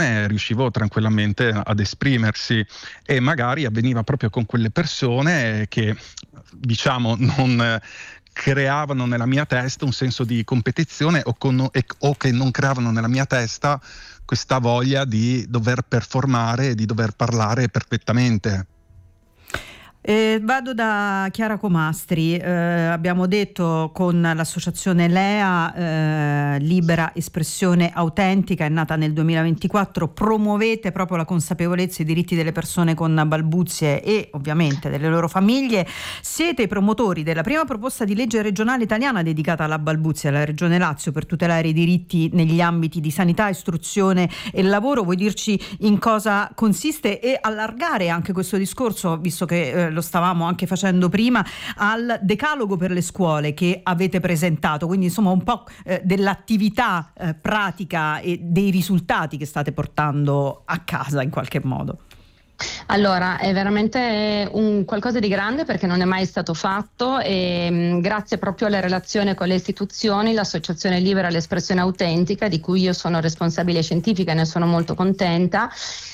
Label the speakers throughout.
Speaker 1: persone riuscivo tranquillamente ad esprimersi, e magari avveniva proprio con quelle persone che, diciamo, non creavano nella mia testa un senso di competizione, o che non creavano nella mia testa questa voglia di dover performare e di dover parlare perfettamente.
Speaker 2: Vado da Chiara Comastri. Abbiamo detto con l'associazione LEA, Libera Espressione Autentica, è nata nel 2024, promuovete proprio la consapevolezza e i diritti delle persone con balbuzie e ovviamente delle loro famiglie. Siete i promotori della prima proposta di legge regionale italiana dedicata alla balbuzia alla Regione Lazio per tutelare i diritti negli ambiti di sanità, istruzione e lavoro. Vuoi dirci in cosa consiste e allargare anche questo discorso, visto che lo stavamo anche facendo prima, al decalogo per le scuole che avete presentato, quindi insomma un po' dell'attività pratica e dei risultati che state portando a casa in qualche modo.
Speaker 3: Allora, è veramente un qualcosa di grande perché non è mai stato fatto e grazie proprio alla relazione con le istituzioni, l'Associazione Libera all'Espressione Autentica, di cui io sono responsabile scientifica e ne sono molto contenta,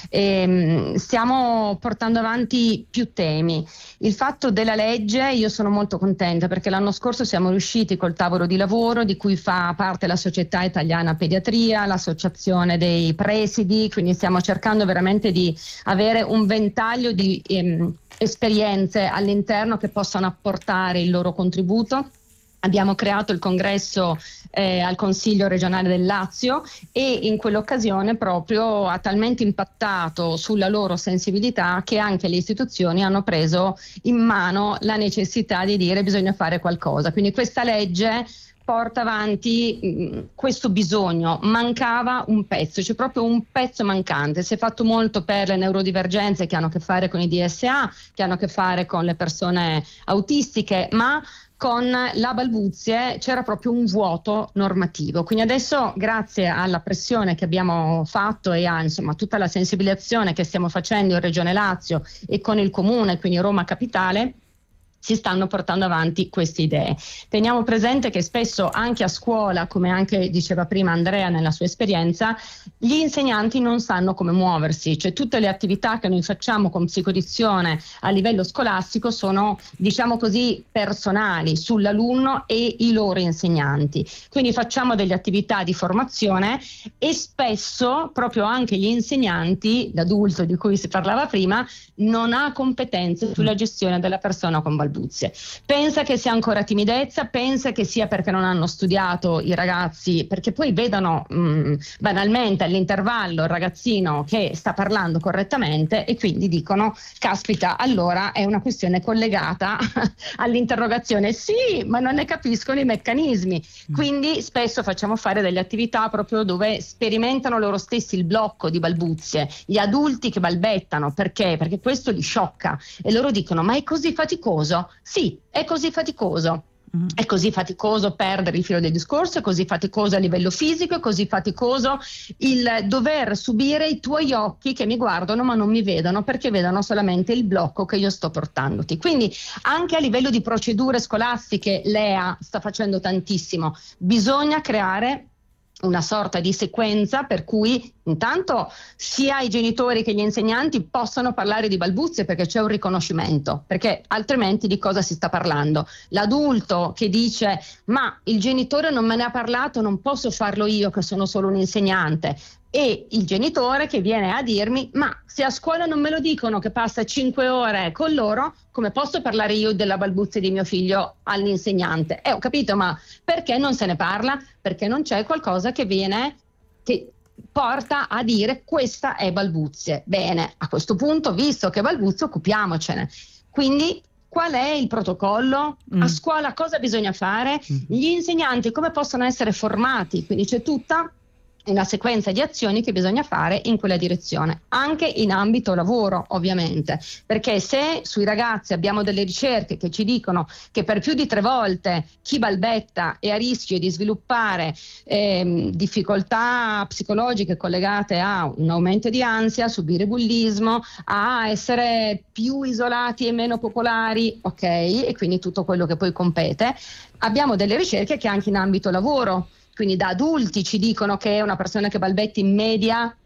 Speaker 3: stiamo portando avanti più temi. Il fatto della legge, io sono molto contenta perché l'anno scorso siamo riusciti col tavolo di lavoro di cui fa parte la Società Italiana Pediatria, l'Associazione dei Presidi, quindi stiamo cercando veramente di avere un ventaglio di esperienze all'interno che possano apportare il loro contributo. Abbiamo creato il congresso al Consiglio regionale del Lazio e in quell'occasione proprio ha talmente impattato sulla loro sensibilità che anche le istituzioni hanno preso in mano la necessità di dire bisogna fare qualcosa. Quindi questa legge porta avanti questo bisogno, mancava un pezzo, c'è proprio un pezzo mancante. Si è fatto molto per le neurodivergenze che hanno a che fare con i DSA, che hanno a che fare con le persone autistiche, ma con la balbuzie c'era proprio un vuoto normativo. Quindi adesso, grazie alla pressione che abbiamo fatto e a tutta la sensibilizzazione che stiamo facendo in Regione Lazio e con il Comune, quindi Roma Capitale, si stanno portando avanti queste idee. Teniamo presente che spesso anche a scuola, come anche diceva prima Andrea nella sua esperienza, gli insegnanti non sanno come muoversi, cioè tutte le attività che noi facciamo con psicodizione a livello scolastico sono, diciamo così, personali sull'alunno e i loro insegnanti. Quindi facciamo delle attività di formazione e spesso proprio anche gli insegnanti, l'adulto di cui si parlava prima, non ha competenze sulla gestione della persona con balbuzie. Pensa che sia ancora timidezza, pensa che sia perché non hanno studiato i ragazzi, perché poi vedono banalmente all'intervallo il ragazzino che sta parlando correttamente e quindi dicono caspita, allora è una questione collegata all'interrogazione. Sì, ma non ne capiscono i meccanismi. Quindi spesso facciamo fare delle attività proprio dove sperimentano loro stessi il blocco di balbuzie, gli adulti che balbettano, perché questo li sciocca e loro dicono ma è così faticoso? Sì, è così faticoso. È così faticoso perdere il filo del discorso, è così faticoso a livello fisico, è così faticoso il dover subire i tuoi occhi che mi guardano ma non mi vedono perché vedono solamente il blocco che io sto portandoti. Quindi anche a livello di procedure scolastiche l'EA sta facendo tantissimo. Bisogna creare una sorta di sequenza per cui intanto sia i genitori che gli insegnanti possono parlare di balbuzie perché c'è un riconoscimento, perché altrimenti di cosa si sta parlando? L'adulto che dice ma il genitore non me ne ha parlato, non posso farlo io che sono solo un insegnante, e il genitore che viene a dirmi ma se a scuola non me lo dicono che passa 5 ore con loro, come posso parlare io della balbuzia di mio figlio all'insegnante? Ho capito, ma perché non se ne parla? Perché non c'è qualcosa che porta a dire questa è balbuzie. Bene, a questo punto, visto che è balbuzie, occupiamocene. Quindi qual è il protocollo? A scuola cosa bisogna fare? Gli insegnanti come possono essere formati? Quindi c'è tutta una sequenza di azioni che bisogna fare in quella direzione, anche in ambito lavoro ovviamente, perché se sui ragazzi abbiamo delle ricerche che ci dicono che per più di 3 volte chi balbetta è a rischio di sviluppare difficoltà psicologiche collegate a un aumento di ansia, subire bullismo, a essere più isolati e meno popolari, ok, e quindi tutto quello che poi compete, abbiamo delle ricerche che anche in ambito lavoro, quindi da adulti ci dicono che una persona che balbetta in media